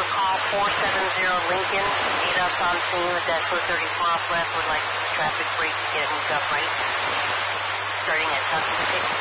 to call 470 Lincoln. Meet us on scene with that 430 off left. Would like traffic brake to get moved up right. Starting at Tuscany.